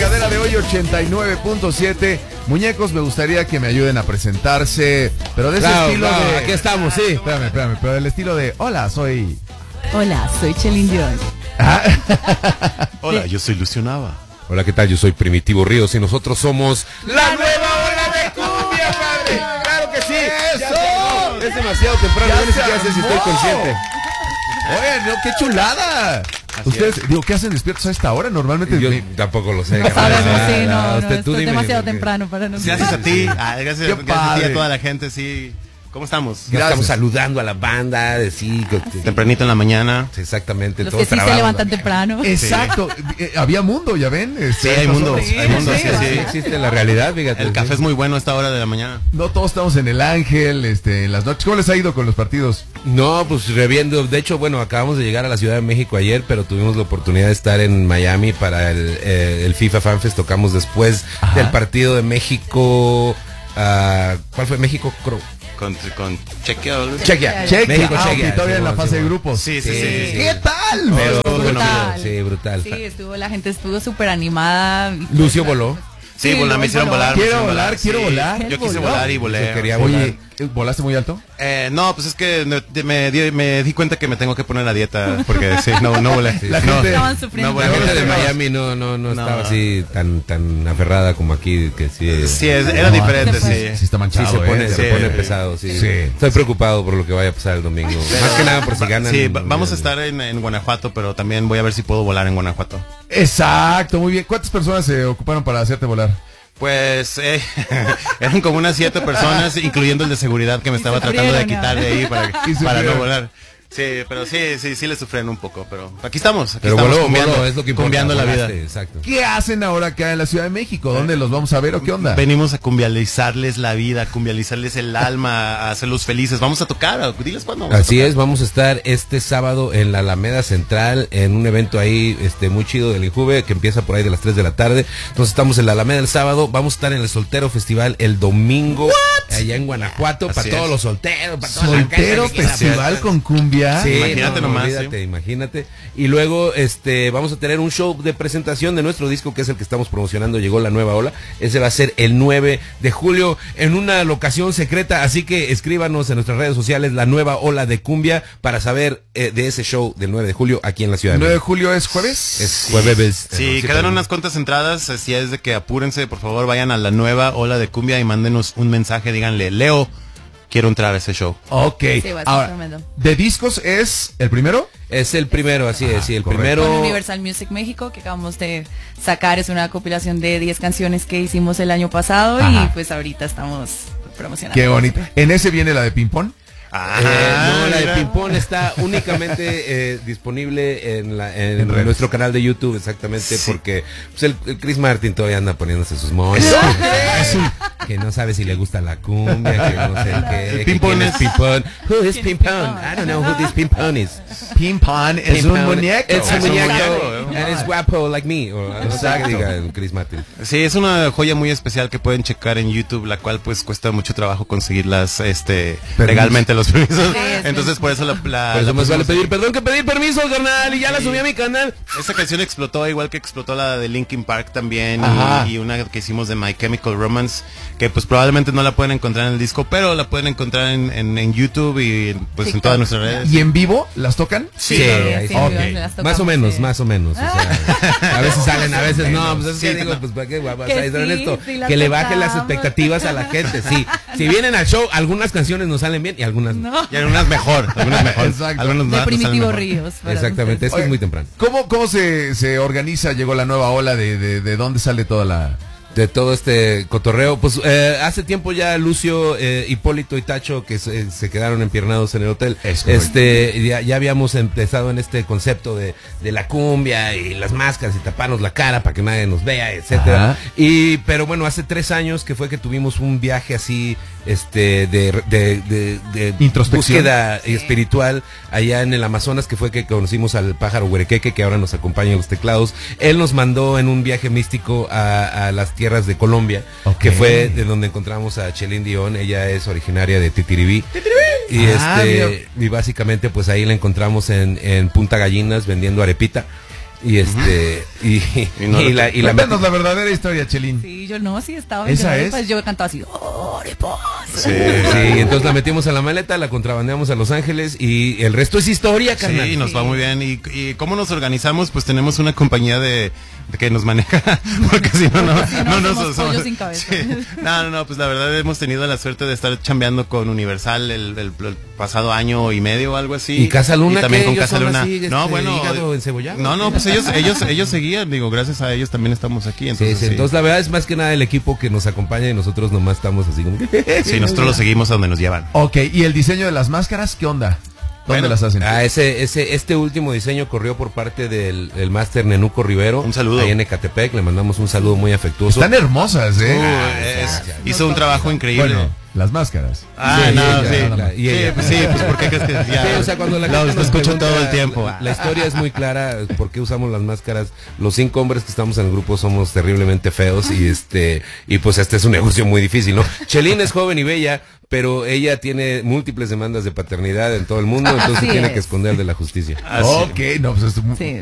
regadera de hoy 89.7. Muñecos, me gustaría que me ayuden a presentarse, pero de ese estilo de... Aquí estamos, sí. Espérame, pero del estilo de, hola, soy Celine Dion. Hola, yo soy Lucio Nava. Hola, ¿qué tal? Yo soy Primitivo Ríos y nosotros somos la nueva ola de cumbia, padre. ¡Claro que sí! ¡Eso! Es demasiado temprano, Ya yo ni se siquiera sé si estoy armó. consciente. Oigan, no, qué chulada. Ustedes, digo, ¿qué hacen despiertos a esta hora? Normalmente Yo tampoco lo sé. No sabemos, sí, no, Usted, tú es dime, demasiado porque temprano para nosotros. Gracias a ti, gracias a ti padre. a toda la gente, sí. ¿Cómo estamos? Ya estamos Gracias. saludando a la banda, de sí, Tempranito en la mañana. exactamente. Los todo que sí se trabado. levantan temprano. Exacto. Había mundo, ¿ya ven? Sí, hay mundo, Sí, hay mundo, sí, sí. Existe la realidad, fíjate. El café es muy bueno a esta hora de la mañana. No todos estamos en el Ángel, en las noches. ¿Cómo les ha ido con los partidos? No, pues reviendo. De hecho, bueno, acabamos de llegar a la Ciudad de México ayer, pero tuvimos la oportunidad de estar en Miami para el FIFA Fan Fest. Tocamos después del partido de México. ¿Cuál fue? México. Con Chequia. Chequia. México, Chequia. todavía en la fase de grupos. Sí. ¿Qué tal? Pero brutal. Sí, brutal. Sí, la gente estuvo súper animada. Lucio voló. Sí, me hicieron volar. Quiero volar. Yo quise volar y volé. Yo quería volar. Oye, ¿volaste muy alto? No, pues es que me di cuenta que me tengo que poner a dieta porque sí, no volé. La No, gente- Estaban sufriendo. La gente de Miami no estaba así tan aferrada como aquí, que sí. Sí, era diferente, sí. Sí está manchado, Sí, se pone Sí. pesado, sí. Sí. Estoy preocupado por lo que vaya a pasar el domingo. Más que nada por si ganan. Sí, vamos a estar en Guanajuato, pero también voy a ver si puedo volar en Guanajuato. Exacto, muy bien. ¿Cuántas personas se ocuparon para hacerte volar? Pues eran como unas 7 personas, incluyendo el de seguridad que me estaba tratando de quitar de ahí Y para sufrieron. no volar. Sí, pero sí le sufren un poco, pero aquí estamos Pero estamos voló, es lo que importa. cumbiando la vida. Volaste, exacto. ¿Qué hacen ahora acá en la Ciudad de México? ¿Dónde los vamos a ver o qué onda? Venimos a cumbializarles la vida, cumbializarles el alma, a hacerlos felices. Vamos a tocar, diles cuándo. vamos a Así tocar. es, vamos a estar este sábado en la Alameda Central en un evento ahí muy chido del Injuve que empieza por ahí de las 3 de la tarde. Entonces estamos en la Alameda el sábado, vamos a estar en el Soltero Festival el domingo allá en Guanajuato para Así todos es. los solteros, para toda la Soltero gente que quiera. festival con cumbia. Sí, Imagínate nomás, imagínate. Y luego vamos a tener un show de presentación de nuestro disco, que es el que estamos promocionando, Llegó la Nueva Ola. Ese va a ser el 9 de julio en una locación secreta, así que escríbanos en nuestras redes sociales, La Nueva Ola de Cumbia, para saber de ese show del 9 de julio aquí en la Ciudad ¿El de 9 de México. julio es jueves? Es jueves. Sí, quedaron unas cuantas entradas, así es de que apúrense, por favor, vayan a La Nueva Ola de Cumbia y mándenos un mensaje, díganle, Leo, quiero entrar a ese show. Ok. Sí, va a estar Ahora, tremendo. ¿de discos es el primero? Es el primero, así es, sí, el correcto. primero. Con Universal Music México, que acabamos de sacar, es una compilación de 10 canciones que hicimos el año pasado. Ajá. Y pues ahorita estamos promocionando. Qué bonito. ¿En ese viene la de ping pong? No, la de mira. Pimpón está únicamente disponible en redes. nuestro canal de YouTube, exactamente, porque pues, el Chris Martin todavía anda poniéndose sus moños. Que no sabe si le gusta la cumbia, que no sé qué. El que Pimpón quién es- Pimpón. Who is ¿Quién es Pimpón? Pimpón? I don't know who this Pimpón is. Ping pong es un Pimpón. muñeco. Es un Es un muñeco. muñeco, And it's guapo like me. O no sé qué Exacto. diga el Chris Martin. Sí, es una joya muy especial que pueden checar en YouTube, la cual pues cuesta mucho trabajo conseguirlas legalmente los permisos. Sí, Entonces por eso la Por eso más vale pusimos- pedir perdón que pedir permiso, carnal. Y ya la subí a mi canal. Esta canción explotó igual que explotó la de Linkin Park también Ajá. y una que hicimos de My Chemical Romance, que pues probablemente no la pueden encontrar en el disco, pero la pueden encontrar en YouTube y pues en TikTok. todas nuestras redes. ¿Y en vivo las tocan? Sí, Sí, ahí sí, sí. Ok. las tocamos, Más o menos, sí. más o menos. O sea, a veces salen, a veces no. Pues es que Sí, digo, no. pues para qué guapas Que ahí son sí, esto. sí las Que le bajen las tocamos. expectativas a la gente. Sí, si vienen al show, algunas canciones nos salen bien y algunas no. No, Y algunas mejor, algunas mejor. Exacto. Algunas de más nos salen Primitivo mejor. Ríos. para Exactamente, es que Oye, es muy temprano. ¿Cómo se organiza? Llegó la nueva ola de dónde sale toda la... De todo este cotorreo, pues hace tiempo ya Lucio, Hipólito y Tacho que se quedaron empiernados en el hotel. Es correcto. Ya habíamos empezado en este concepto de la cumbia y las máscaras y taparnos la cara para que nadie nos vea, etcétera. Ajá. Pero bueno, hace 3 años que fue que tuvimos un viaje así, de Introspección. búsqueda espiritual allá en el Amazonas, que fue que conocimos al pájaro Huerequeque, que ahora nos acompaña en los teclados. Él nos mandó en un viaje místico a las tierras de Colombia, Ok. que fue de donde encontramos a Celine Dion. Ella es originaria de Titiribí. Y Ah, mira. y básicamente pues ahí la encontramos en Punta Gallinas vendiendo arepita. y la Cuéntanos la verdadera historia, Chelín. Sí, yo no, sí estaba. ¿Esa es? Pues yo cantaba así, arepas. Sí, entonces la metimos a la maleta, la contrabandeamos a Los Ángeles y el resto es historia, carnal. Sí, nos va muy bien. ¿Y cómo nos organizamos? Pues tenemos una compañía de que nos maneja, porque si no somos pollos sin cabeza. Sí. No, pues la verdad hemos tenido la suerte de estar chambeando con Universal el pasado año y medio o algo así. Y Casa Luna, y también que con ellos Casa son Luna. así, hígado encebollado. No, pues ellos seguían, digo, gracias a ellos también estamos aquí. Entonces, sí. Entonces la verdad es más que nada el equipo que nos acompaña y nosotros nomás estamos así como que... Sí, nosotros lo seguimos a donde nos llevan. Ok, ¿y el diseño de las máscaras qué onda? ¿Dónde las hacen? Este último diseño corrió por parte del máster Nenuco Rivero. Un saludo. Ahí en Ecatepec, le mandamos un saludo muy afectuoso. Están hermosas, Hizo un trabajo increíble. Bueno, las máscaras. Pues ¿por qué crees que ya? Sí, o sea, cuando la lo gente nos escucho pregunta, todo el tiempo. La historia es muy clara, por qué usamos las máscaras. Los 5 hombres que estamos en el grupo somos terriblemente feos y pues este es un negocio muy difícil, ¿no? Chelín es joven y bella, pero ella tiene múltiples demandas de paternidad en todo el mundo, entonces tiene que esconder de la justicia. Ok, no, pues es